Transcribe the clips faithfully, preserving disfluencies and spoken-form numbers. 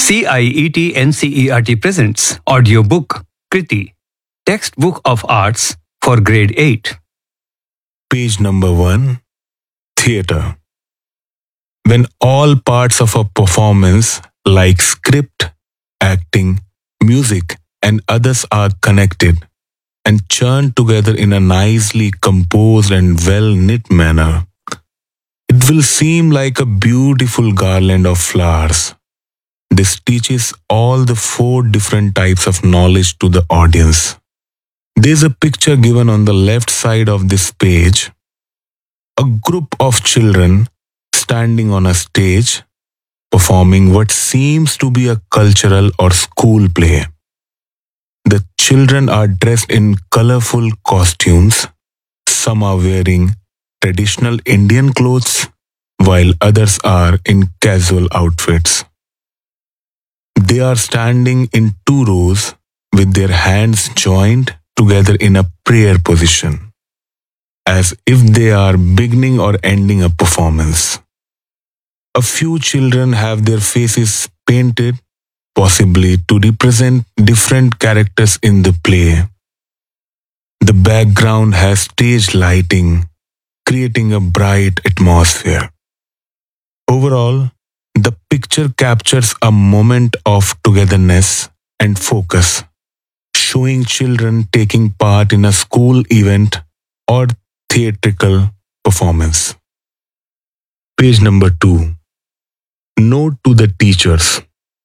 C I E T N C E R T presents audiobook Kriti, textbook of arts for grade eight. Page number one, Theatre. When all parts of a performance like script, acting, music and others are connected and churned together in a nicely composed and well-knit manner, it will seem like a beautiful garland of flowers. This teaches all the four different types of knowledge to the audience. There's a picture given on the left side of this page. A group of children standing on a stage performing what seems to be a cultural or school play. The children are dressed in colorful costumes. Some are wearing traditional Indian clothes, while others are in casual outfits. They are standing in two rows with their hands joined together in a prayer position, as if they are beginning or ending a performance. A few children have their faces painted, possibly to represent different characters in the play. The background has stage lighting, creating a bright atmosphere. Overall, the picture captures a moment of togetherness and focus, showing children taking part in a school event or theatrical performance. Page number two. Note to the teachers.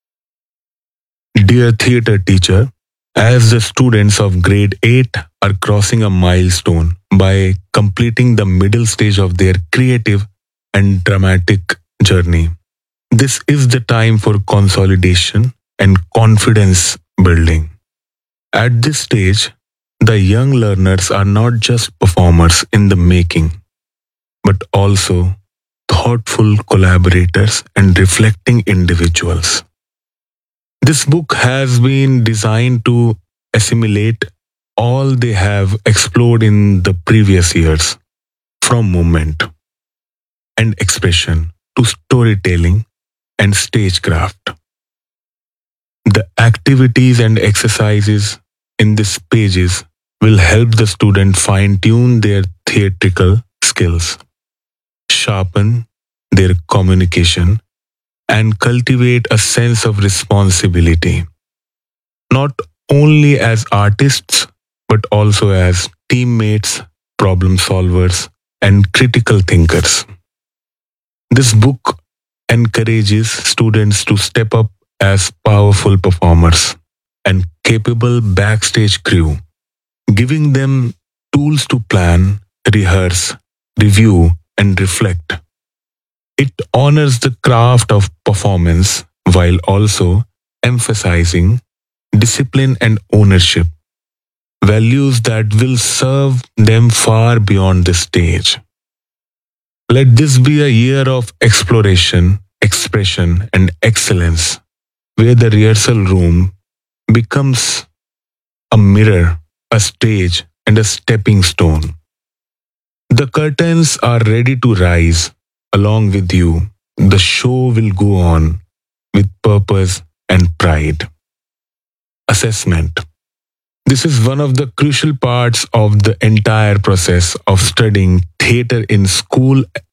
Dear theatre teacher, as the students of grade eight are crossing a milestone by completing the middle stage of their creative and dramatic journey, this is the time for consolidation and confidence building. At this stage, the young learners are not just performers in the making, but also thoughtful collaborators and reflecting individuals. This book has been designed to assimilate all they have explored in the previous years, from movement and expression to storytelling and stagecraft. The activities and exercises in these pages will help the student fine-tune their theatrical skills, sharpen their communication, and cultivate a sense of responsibility, not only as artists, but also as teammates, problem solvers, and critical thinkers. This book encourages students to step up as powerful performers and capable backstage crew, giving them tools to plan, rehearse, review, and reflect. It honors the craft of performance while also emphasizing discipline and ownership, values that will serve them far beyond the stage. Let this be a year of exploration, expression, and excellence, where the rehearsal room becomes a mirror, a stage, and a stepping stone. The curtains are ready to rise. Along with you, the show will go on with purpose and pride. Assessment. This is one of the crucial parts of the entire process of studying theatre in school